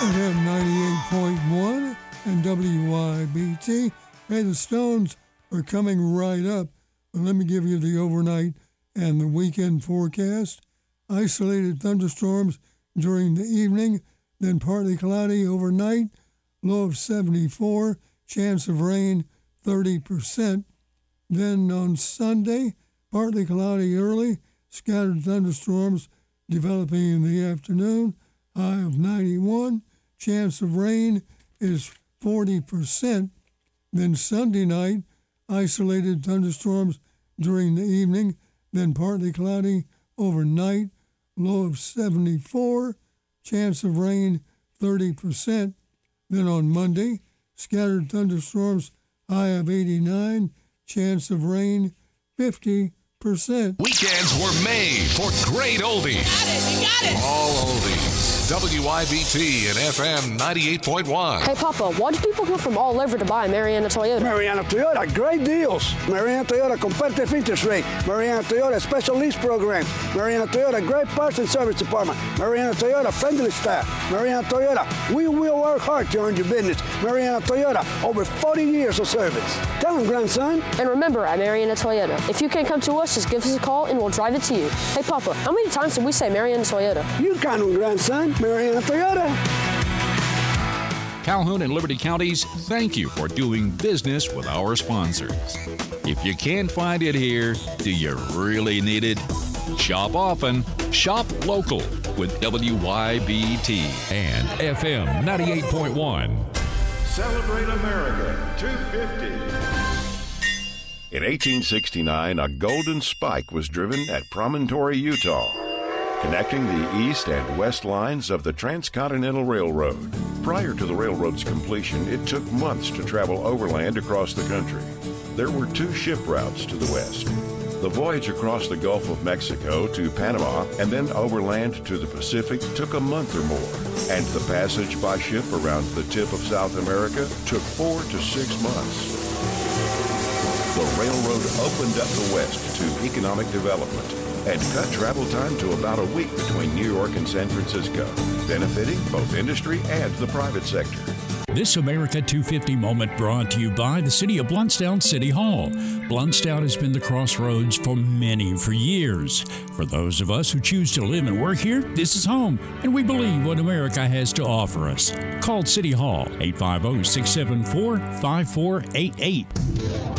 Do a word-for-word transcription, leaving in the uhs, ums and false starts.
F M ninety-eight point one and W Y B T. Hey, the Stones are coming right up, but let me give you the overnight and the weekend forecast. Isolated thunderstorms during the evening, then partly cloudy overnight, low of seventy-four, chance of rain thirty percent. Then on Sunday, partly cloudy early, scattered thunderstorms developing in the afternoon, high of ninety-one, chance of rain is forty percent. Then Sunday night, isolated thunderstorms during the evening, then partly cloudy overnight, low of seventy-four, chance of rain thirty percent. Then on Monday, scattered thunderstorms, high of eighty-nine, chance of rain fifty percent. Weekends were made for great oldies. You got it, you got it. All oldies. W I B T and F M ninety-eight point one. Hey, Papa, why do people come from all over to buy Mariana Toyota? Mariana Toyota, great deals. Mariana Toyota, competitive interest rate. Mariana Toyota, special lease program. Mariana Toyota, great parts and service department. Mariana Toyota, friendly staff. Mariana Toyota, we will work hard to earn your business. Mariana Toyota, over forty years of service. Tell them, grandson. And remember, at Mariana Toyota, if you can't come to us, just give us a call and we'll drive it to you. Hey, Papa, how many times did we say Mariana Toyota? You count them, grandson. Mariana Toyota. Calhoun and Liberty Counties, thank you for doing business with our sponsors. If you can't find it here, do you really need it? Shop often, shop local with W Y B T and F M ninety-eight point one. Celebrate America two fifty. In eighteen sixty-nine, a golden spike was driven at Promontory, Utah, connecting the east and west lines of the Transcontinental Railroad. Prior to the railroad's completion, it took months to travel overland across the country. There were two ship routes to the west. The voyage across the Gulf of Mexico to Panama and then overland to the Pacific took a month or more, and the passage by ship around the tip of South America took four to six months. The railroad opened up the west to economic development and cut travel time to about a week between New York and San Francisco, benefiting both industry and the private sector. This America two fifty moment brought to you by the City of Blountstown City Hall. Blountstown has been the crossroads for many for years. For those of us who choose to live and work here, this is home, and we believe what America has to offer us. Call City Hall, eight five zero, six seven four, five four eight eight.